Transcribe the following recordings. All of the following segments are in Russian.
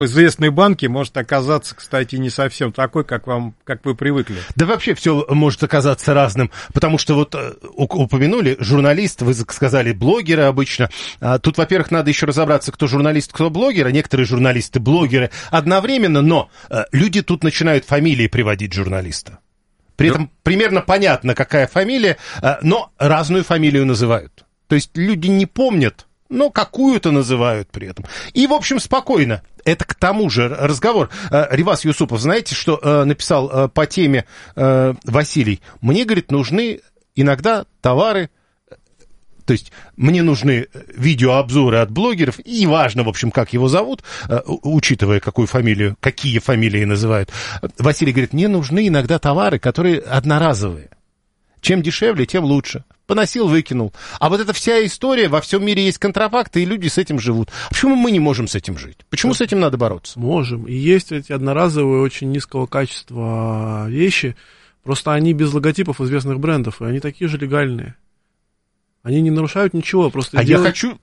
известной банке может оказаться, кстати, не совсем такой, как вы привыкли. Да вообще все может оказаться разным, потому что вот упомянули журналист, вы сказали блогеры обычно. Тут, во-первых, надо еще разобраться, кто журналист, кто блогер, а некоторые журналисты, блогеры одновременно, но люди тут начинают фамилии приводить журналиста. При этом примерно понятно, какая фамилия, но разную фамилию называют. То есть люди не помнят, но какую-то называют при этом. И, в общем, спокойно. Это к тому же разговор. Ривас Юсупов, знаете, что написал по теме Василий? Мне, говорит, нужны иногда товары, то есть мне нужны видеообзоры от блогеров, и важно, в общем, как его зовут, учитывая, какие фамилии называют. Василий говорит, мне нужны иногда товары, которые одноразовые. Чем дешевле, тем лучше. Поносил, выкинул. А вот эта вся история, во всем мире есть контрафакты, и люди с этим живут. Почему мы не можем с этим жить? Почему с этим надо бороться? Можем. И есть эти одноразовые, очень низкого качества вещи, просто они без логотипов известных брендов, и они такие же легальные. Они не нарушают ничего, просто... Я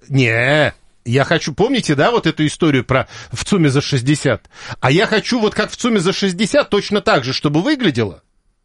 хочу, помните, да, вот эту историю про в ЦУМе за 60? А я хочу вот как в ЦУМе за 60, точно так же, чтобы выглядело,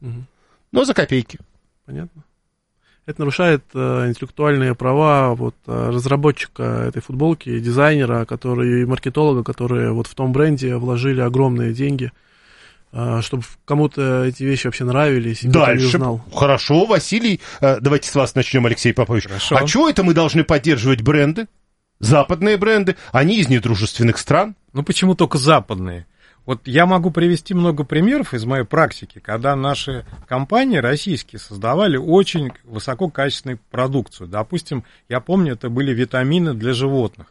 но за копейки. Понятно. Это нарушает интеллектуальные права разработчика этой футболки, дизайнера, и маркетолога, которые вот в том бренде вложили огромные деньги, чтобы кому-то эти вещи вообще нравились, и кто-то не узнал. Хорошо, Василий, давайте с вас начнем, Алексей Попович. Хорошо. А чего это мы должны поддерживать бренды? Западные бренды, они из недружественных стран. Ну, почему только западные? Вот я могу привести много примеров из моей практики, когда наши компании российские создавали очень высококачественную продукцию. Допустим, я помню, это были витамины для животных.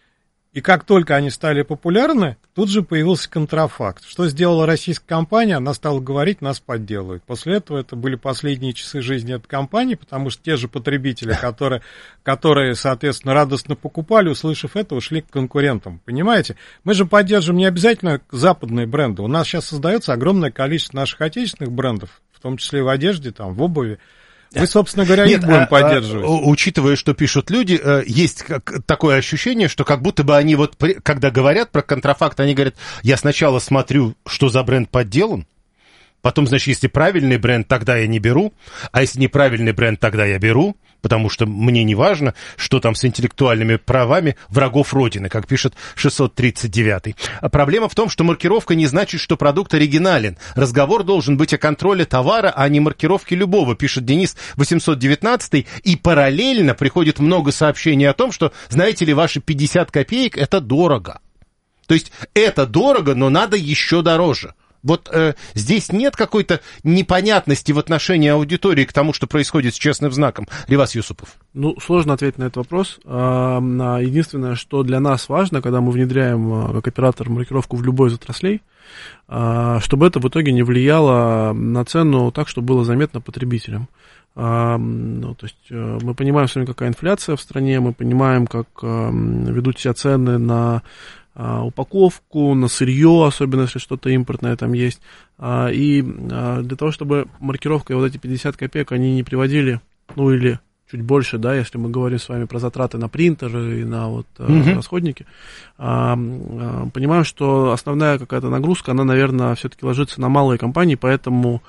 И как только они стали популярны, тут же появился контрафакт. Что сделала российская компания? Она стала говорить, нас подделывают. После этого это были последние часы жизни этой компании, потому что те же потребители, которые, соответственно, радостно покупали, услышав это, ушли к конкурентам. Понимаете? Мы же поддерживаем не обязательно западные бренды. У нас сейчас создается огромное количество наших отечественных брендов, в том числе и в одежде, там, в обуви. Мы, собственно говоря, их будем поддерживать. Учитывая, что пишут люди, есть такое ощущение, что как будто бы они вот, когда говорят про контрафакт, они говорят, я сначала смотрю, что за бренд подделан, потом, значит, если правильный бренд, тогда я не беру, а если неправильный бренд, тогда я беру, потому что мне не важно, что там с интеллектуальными правами врагов Родины, как пишет 639-й. А проблема в том, что маркировка не значит, что продукт оригинален. Разговор должен быть о контроле товара, а не маркировке любого, пишет Денис 819-й. И параллельно приходит много сообщений о том, что, знаете ли, ваши 50 копеек – это дорого. То есть это дорого, но надо еще дороже. Вот здесь нет какой-то непонятности в отношении аудитории к тому, что происходит с честным знаком. Ривас Юсупов. Ну, сложно ответить на этот вопрос. Единственное, что для нас важно, когда мы внедряем как оператор маркировку в любой из отраслей, чтобы это в итоге не влияло на цену так, чтобы было заметно потребителям. Ну, то есть мы понимаем с вами, какая инфляция в стране, мы понимаем, как ведут себя цены на упаковку, на сырье, особенно если что-то импортное там есть. И для того, чтобы маркировка и вот эти 50 копеек, они не приводили, ну или чуть больше, да, если мы говорим с вами про затраты на принтеры и на вот расходники, понимаем, что основная какая-то нагрузка, она, наверное, все-таки ложится на малые компании, поэтому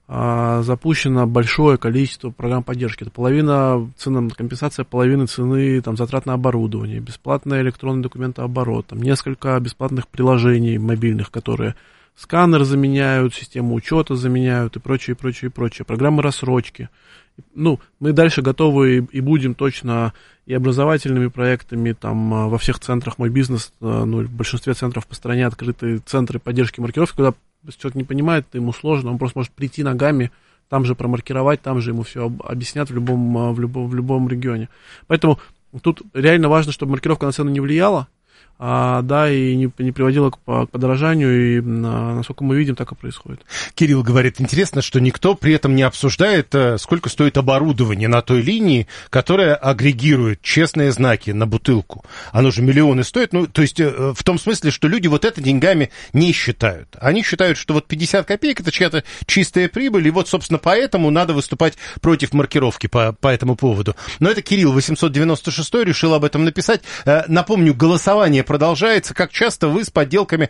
запущено большое количество программ поддержки. Это половина цены, компенсация половины цены там, затрат на оборудование, бесплатный электронный документооборот, там, несколько бесплатных приложений мобильных, которые сканер заменяют, систему учета заменяют и прочее, прочее, прочее. Программы рассрочки. Ну, мы дальше готовы и будем точно и образовательными проектами, там, во всех центрах «Мой бизнес», ну, в большинстве центров по стране открыты центры поддержки маркировки, куда если человек не понимает, ему сложно, он просто может прийти ногами, там же промаркировать, там же ему все объяснят в любом регионе. Поэтому тут реально важно, чтобы маркировка на цену не влияла, да, и не приводила к подорожанию, и насколько мы видим, так и происходит. Кирилл говорит, интересно, что никто при этом не обсуждает, сколько стоит оборудование на той линии, которая агрегирует честные знаки на бутылку. Оно же миллионы стоит, ну, то есть в том смысле, что люди вот это деньгами не считают. Они считают, что вот 50 копеек это чья-то чистая прибыль, и вот, собственно, поэтому надо выступать против маркировки по этому поводу. Но это Кирилл 896 решил об этом написать. Напомню, голосование Внимание продолжается. Как часто вы с подделками